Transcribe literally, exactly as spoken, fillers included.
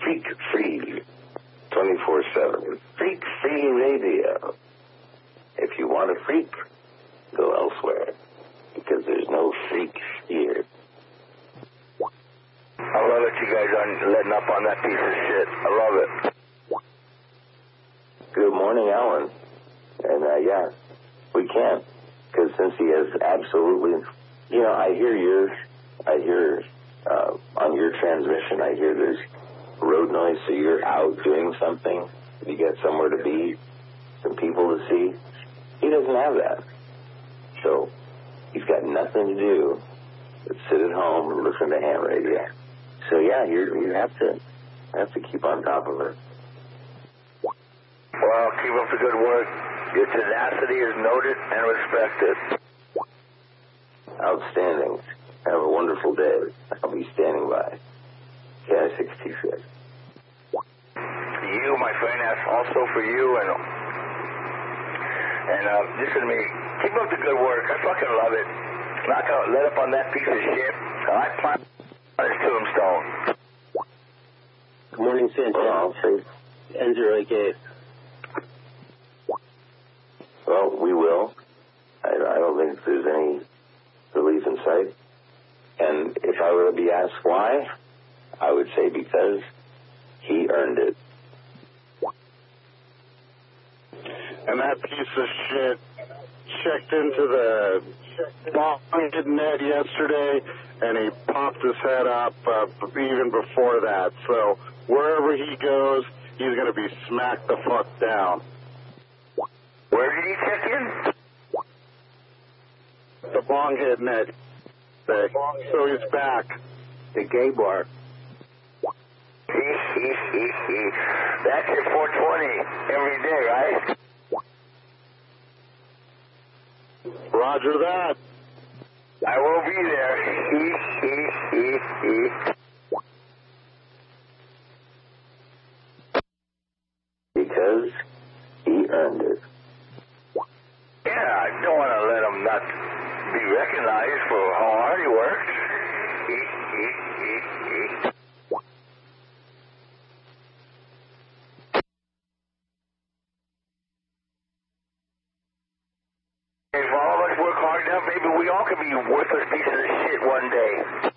Freak free, twenty-four seven. Freak free radio. If you want a freak, go elsewhere, because there's no freaks here. I love it, you guys are letting up on that piece of shit. I love it. Good morning, Alan. And, uh, yeah, we can't, because since he has absolutely, you know, I hear yours, I hear, uh, on your transmission, I hear there's road noise, so you're out doing something, you get somewhere to be, some people to see. He doesn't have that. So he's got nothing to do but sit at home and listen to ham radio. So yeah, you you have to have to keep on top of it. Well, keep up the good work. Your tenacity is noted and respected. Outstanding. Have a wonderful day. I'll be standing by. K I sixty-six. You, my friend, that's also for you, and and uh, listen to me. Keep up the good work. I fucking love it. Not gonna let up on that piece of shit. I plan on his tombstone. Good morning, Santana. N zero eight eight. Well, we will. I, I don't think there's any relief in sight. And if I were to be asked why, I would say because he earned it. And that piece of shit checked into the bonded net yesterday, and he popped his head up uh, even before that. So wherever he goes, he's going to be smacked the fuck down. Where did he check in? The bonghead net. So he's back. The gay bar. That's your four twenty every day, right? Roger that. I will be there. Because he earned it. Yeah, I don't want to let him not be recognized for how hard he works. If all of us work hard enough, maybe we all could be worthless pieces of shit one day.